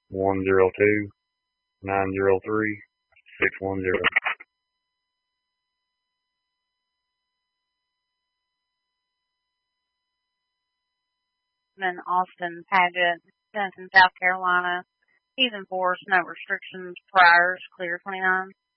102-903-610. In Austin Paget, Denton, South Carolina. He's enforced no restrictions. Priors, clear 29.